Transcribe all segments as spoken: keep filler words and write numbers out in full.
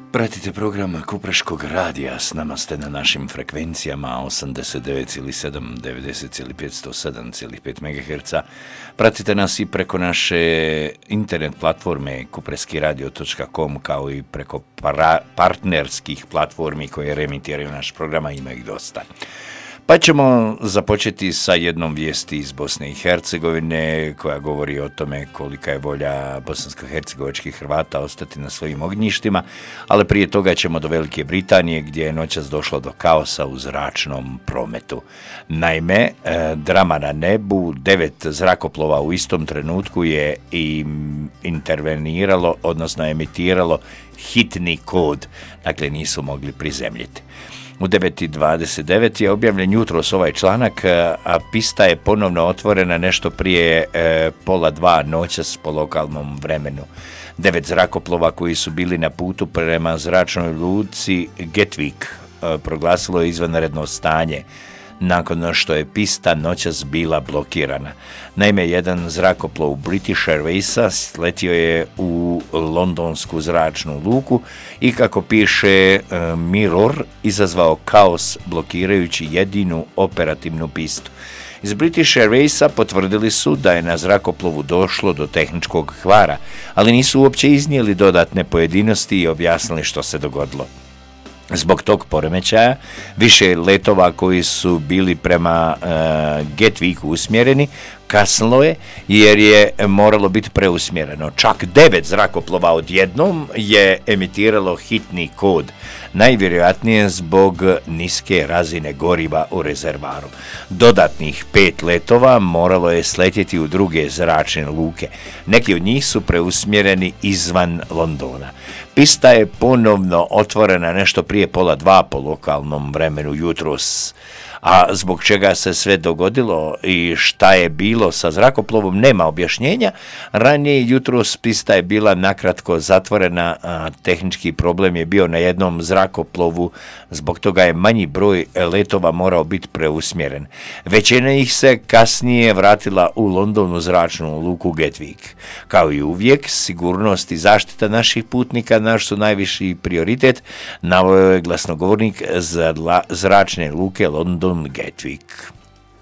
Pratite program Kupreškog radija, s nama ste na našim frekvencijama osamdeset devet zarez sedam, devedeset zarez pet, sto sedam zarez pet megaherca. Pratite nas i preko naše internet platforme kupreski radio točka com, kao i preko para, partnerskih platformi koje remitiraju naš program, a ima ih dosta. Pa ćemo započeti sa jednom vijesti iz Bosne i Hercegovine koja govori o tome kolika je volja bosansko-hercegovačkih Hrvata ostati na svojim ognjištima, ali prije toga ćemo do Velike Britanije gdje je noćas došlo do kaosa u zračnom prometu. Naime, drama na nebu, devet zrakoplova u istom trenutku je i interveniralo, odnosno emitiralo hitni kod, dakle nisu mogli prizemljiti. U devet i dvadeset devet je objavljen jutros ovaj članak, a pista je ponovno otvorena nešto prije e, pola dva noćas po lokalnom vremenu. Devet zrakoplova koji su bili na putu prema zračnoj luci Gatwick e, proglasilo je izvanredno stanje nakon što je pista noćas bila blokirana. Naime, jedan zrakoplov British Airwaysa sletio je u londonsku zračnu luku i, kako piše uh, Mirror, izazvao kaos blokirajući jedinu operativnu pistu. Iz British Airwaysa potvrdili su da je na zrakoplovu došlo do tehničkog kvara, ali nisu uopće iznijeli dodatne pojedinosti i objasnili što se dogodilo. Zbog tog poremećaja više letova koji su bili prema uh, Gatwicku usmjereni kasnilo je jer je moralo biti preusmjereno. Čak devet zrakoplova odjednom je emitiralo hitni kod, najvjerojatnije zbog niske razine goriva u rezervaru. Dodatnih pet letova moralo je sletjeti u druge zračne luke. Neki od njih su preusmjereni izvan Londona. Pista je ponovno otvorena nešto prije pola dva po lokalnom vremenu jutros. A zbog čega se sve dogodilo i šta je bilo sa zrakoplovom nema objašnjenja. Ranije jutros pista je bila nakratko zatvorena, a tehnički problem je bio na jednom zrakoplovu, zbog toga je manji broj letova morao biti preusmjeren. Većina ih se kasnije vratila u Londonu zračnu luku Gatwick. Kao i uvijek, sigurnost i zaštita naših putnika naš su najviši prioritet, naveo je glasnogovornik zračne luke London Gatwick.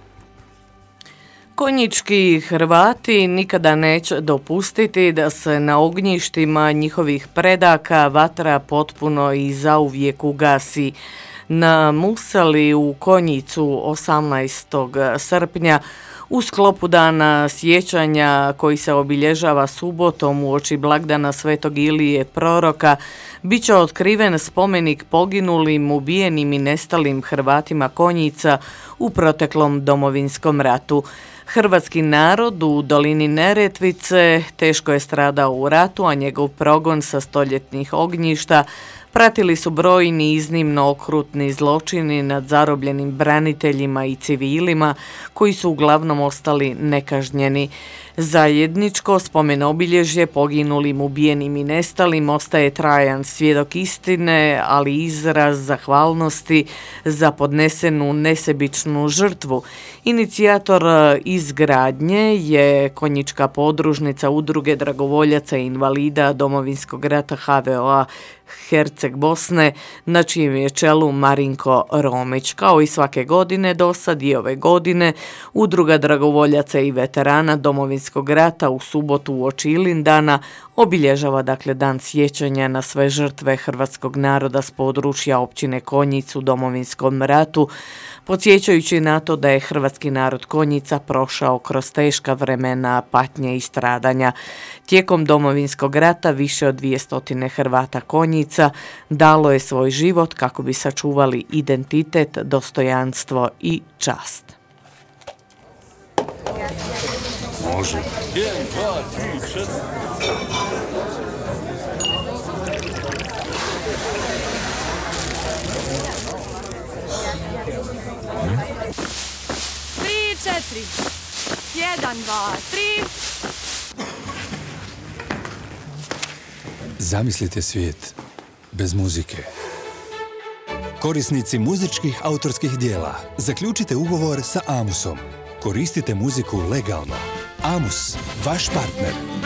Konjički Hrvati nikada neće dopustiti da se na ognjištima njihovih predaka vatra potpuno i zauvijek ugasi. Na Musali u Konjicu osamnaestog srpnja u sklopu dana sjećanja koji se obilježava subotom uoči blagdana Svetog Ilije Proroka, bit će otkriven spomenik poginulim, ubijenim i nestalim Hrvatima Konjica u proteklom Domovinskom ratu. Hrvatski narod u dolini Neretvice teško je stradao u ratu, a njegov progon sa stoljetnih ognjišta pratili su brojni iznimno okrutni zločini nad zarobljenim braniteljima i civilima koji su uglavnom ostali nekažnjeni. Zajedničko spomen obilježje poginulim, ubijenim i nestalim ostaje trajan svjedok istine, ali izraz zahvalnosti za podnesenu nesebičnu žrtvu. Inicijator izgradnje je konjička podružnica Udruge dragovoljaca i invalida Domovinskog rata H V O A Herceg Bosne, na čijem je čelu Marinko Romić. Kao i svake godine do sad i ove godine, Udruga dragovoljaca i veterana Domovinskog rata u subotu uoči Ilindana obilježava dakle dan sjećanja na sve žrtve hrvatskog naroda s područja općine Konjic u Domovinskom ratu, podsjećajući na to da je hrvatski narod Konjica prošao kroz teška vremena patnje i stradanja. Tijekom Domovinskog rata više od dvjesto Hrvata Konjica dalo je svoj život kako bi sačuvali identitet, dostojanstvo i čast. Može. jedan, dva, tri, četiri. Tri, četiri. jedan, dva, tri. Zamislite svijet bez muzike. Korisnici muzičkih autorskih dijela, zaključite ugovor sa Amusom. Koristite muziku legalno. Amus, vaš partner.